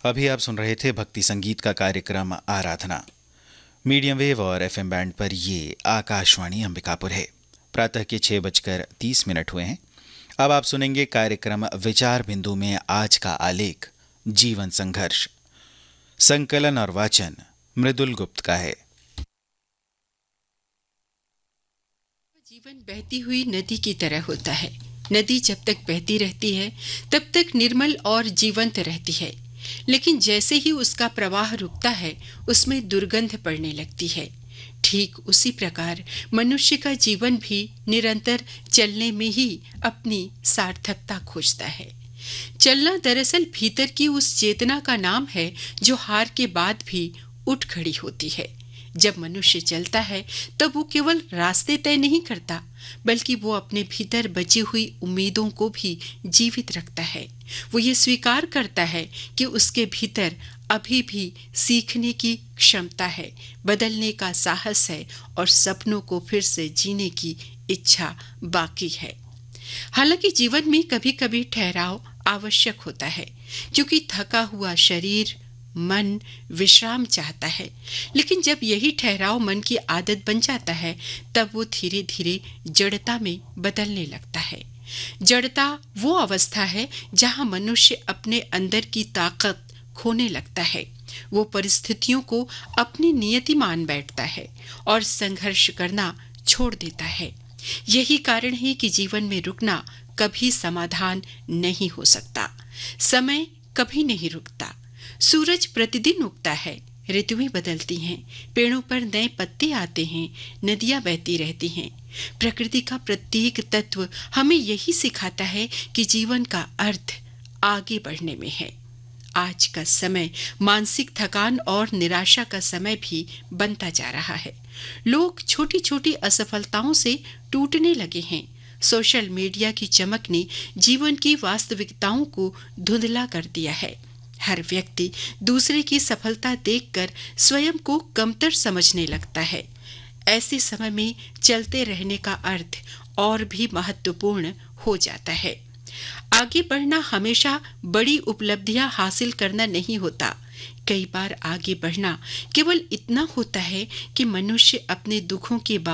अभी आप सुन रहे थे भक्ति संगीत का कार्यक्रम आराधना। मीडियम वेव और एफएम बैंड पर ये आकाशवाणी अंबिकापुर है। प्रातः के 6:30 हुए हैं। अब आप सुनेंगे कार्यक्रम विचार बिंदु में आज का आलेख जीवन संघर्ष। संकलन और वाचन मृदुल गुप्त का है। जीवन बहती हुई नदी की तरह होता है। नदी जब तक बहती रहती है तब तक निर्मल और जीवंत रहती है, लेकिन जैसे ही उसका प्रवाह रुकता है उसमें दुर्गंध पड़ने लगती है। ठीक उसी प्रकार मनुष्य का जीवन भी निरंतर चलने में ही अपनी सार्थकता खोजता है। चलना दरअसल भीतर की उस चेतना का नाम है जो हार के बाद भी उठ खड़ी होती है। जब मनुष्य चलता है तब वो केवल रास्ते तय नहीं करता, बल्कि वो अपने भीतर बची हुई उम्मीदों को भी जीवित रखता है। वो ये स्वीकार करता है कि उसके भीतर अभी भी सीखने की क्षमता है, बदलने का साहस है और सपनों को फिर से जीने की इच्छा बाकी है। हालांकि जीवन में कभी कभी ठहराव आवश्यक होता है, क्योंकि थका हुआ शरीर मन विश्राम चाहता है। लेकिन जब यही ठहराव मन की आदत बन जाता है तब वो धीरे धीरे जड़ता में बदलने लगता है। जड़ता वो अवस्था है जहां मनुष्य अपने अंदर की ताकत खोने लगता है। वो परिस्थितियों को अपनी नियति मान बैठता है और संघर्ष करना छोड़ देता है। यही कारण है कि जीवन में रुकना कभी समाधान नहीं हो सकता। समय कभी नहीं रुकता। सूरज प्रतिदिन उगता है, ऋतुएं बदलती हैं, पेड़ों पर नए पत्ते आते हैं, नदियां बहती रहती हैं। प्रकृति का प्रत्येक तत्व हमें यही सिखाता है कि जीवन का अर्थ आगे बढ़ने में है। आज का समय मानसिक थकान और निराशा का समय भी बनता जा रहा है। लोग छोटी छोटी असफलताओं से टूटने लगे हैं। सोशल मीडिया की चमक ने जीवन की वास्तविकताओं को धुंधला कर दिया है। हर व्यक्ति दूसरे की सफलता देखकर स्वयं को कमतर समझने लगता है। ऐसे समय में चलते रहने का अर्थ और भी महत्वपूर्ण हो जाता है। आगे बढ़ना हमेशा बड़ी उपलब्धियां हासिल करना नहीं होता। कई बार आगे बढ़ना केवल इतना होता है कि मनुष्य अपने दुखों के